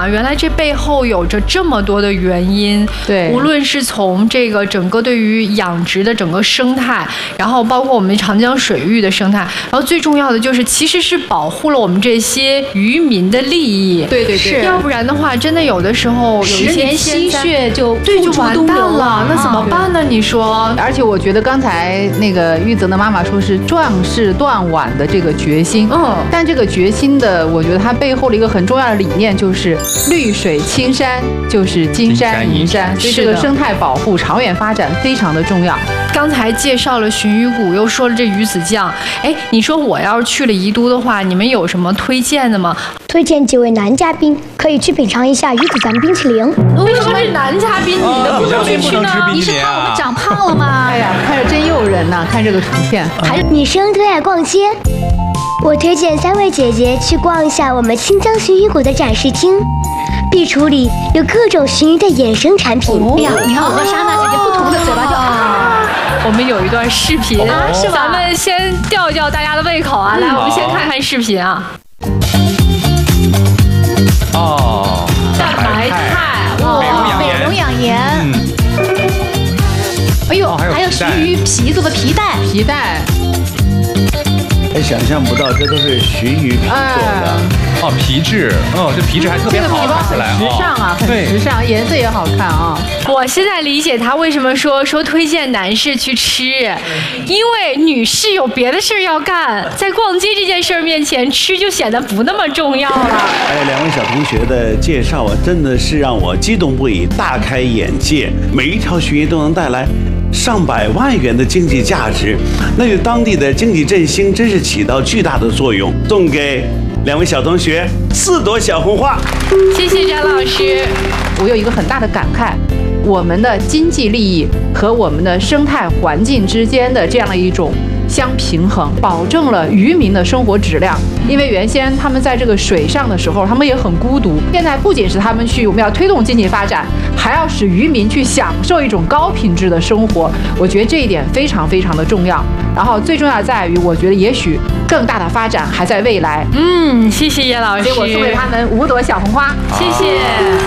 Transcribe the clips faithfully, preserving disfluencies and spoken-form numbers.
啊，原来这背后有着这么多的原因。 对， 无论是从这个整个对于养殖的整个生态，然后包括我们长江水域的生态，然后最重要的就是其实是保护了我们这些渔民的利益。 对对对， 要不然的话，真的有的时候有一些十年心血就对就完蛋了，那怎么办呢？你说？ 而且我觉得刚才那个玉泽的妈妈说是壮士断腕的这个决心，嗯，但这个决心的，我觉得它背后的一个很重要的理念就是绿水青山就是金山银山，所以这个生态保护长远发展非常的重要。 刚才介绍了鲟鱼谷，又说了这鱼子酱，哎，你说我要是去了宜都的话，你们有什么推荐的吗？ 推荐几位男嘉宾可以去品尝一下鱼子酱冰淇淋。 为什么是男嘉宾？你的不能去呢？ 你是怕我们长胖了吗？ 哎呀，看着真诱人呐！看这个图片， 还女生都爱逛街，我推荐三位姐姐去逛一下我们新疆鲟鱼谷的展示厅。壁橱里有各种鲟鱼的衍生产品。 哎呀，你看我和莎娜姐姐不同的嘴巴就啊。 我们有一段视频， 啊、是吧？ 咱们先吊一吊大家的胃口啊！来，我们先看看视频啊。 哦， 大白菜， 哇，美容养颜。嗯、哎呦，哦、还有鲟鱼皮做的皮带， 皮带。 哎，想象不到，这都是鲟鱼皮做的。 哦，皮质，哦，这皮质还特别好，看起来时尚啊，很时尚，颜色也好看啊。 我现在理解他为什么说说推荐男士去吃，因为女士有别的事儿要干，在逛街这件事儿面前，吃就显得不那么重要了。 哎，两位小同学的介绍啊，真的是让我激动不已，大开眼界。每一条鲟鱼都能带来上百万元的经济价值，那对当地的经济振兴真是起到巨大的作用。送给两位小同学四朵小红花。 谢谢张老师。 我有一个很大的感慨，我们的经济利益和我们的生态环境之间的这样的一种相平衡，保证了渔民的生活质量。因为原先他们在这个水上的时候，他们也很孤独。现在不仅是他们去，我们要推动经济发展，还要使渔民去享受一种高品质的生活。我觉得这一点非常非常的重要。然后最重要在于，我觉得也许更大的发展还在未来。 嗯，谢谢叶老师。 所以我送给他们五朵小红花。 谢谢。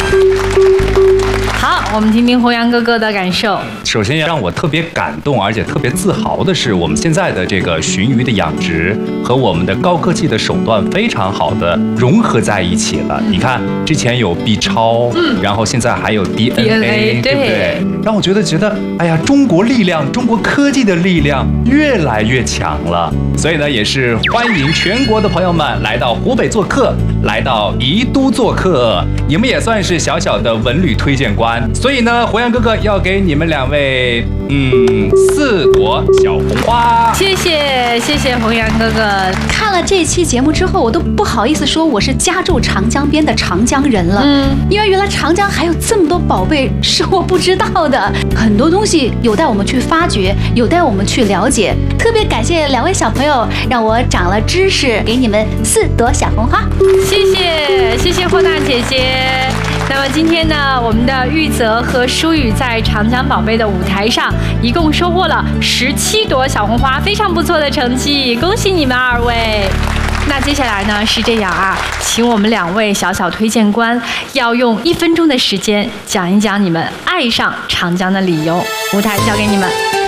好，我们听听弘扬哥哥的感受。 首先让我特别感动，而且特别自豪的是，我们现在的这个鲟鱼的养殖和我们的高科技的手段非常好的融合在一起了。你看，之前有 B 超，嗯，然后现在还有 D N A， 对不对？让我觉得觉得，哎呀，中国力量，中国科技的力量越来越强了。所以呢，也是欢迎全国的朋友们来到湖北做客，来到宜都做客。你们也算是小小的文旅推荐官。所以呢，弘扬哥哥要给你们两位，嗯，四朵小红花。 谢谢，谢谢弘扬哥哥。 看了这期节目之后，我都不好意思说我是家住长江边的长江人了。嗯，因为原来长江还有这么多宝贝是我不知道的，很多东西有待我们去发掘，有待我们去了解。特别感谢两位小朋友，让我长了知识，给你们四朵小红花。 谢谢，谢谢霍大姐姐。那么今天呢，我们的玉泽和舒雨在长江宝贝的舞台上，一共收获了十七朵小红花，非常不错的成绩，恭喜你们二位。那接下来呢是这样啊，请我们两位小小推荐官要用一分钟的时间讲一讲你们爱上长江的理由。舞台交给你们。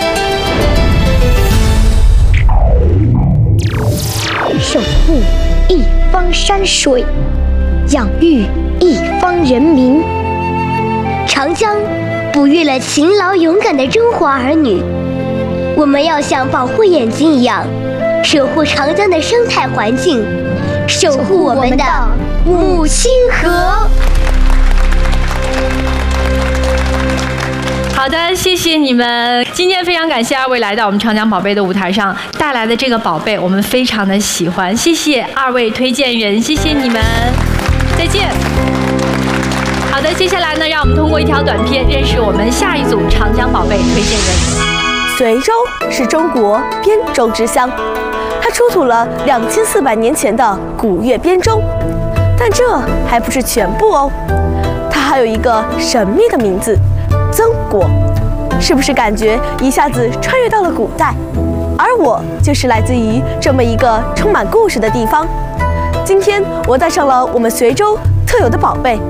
守护一方山水，养育一方人民。长江哺育了勤劳勇敢的中华儿女，我们要像保护眼睛一样，守护长江的生态环境，守护我们的母亲河。 好的，谢谢你们。今天非常感谢二位来到我们长江宝贝的舞台上，带来的这个宝贝我们非常的喜欢，谢谢二位推荐人，谢谢你们，再见。好的，接下来呢，让我们通过一条短片认识我们下一组长江宝贝推荐人。 随州是中国编舟之乡，它出土了两千四百年前的古越编舟，但这还不是全部哦，它还有一个神秘的名字。曾国，是不是感觉一下子穿越到了古代？而我就是来自于这么一个充满故事的地方。今天我带上了我们随州特有的宝贝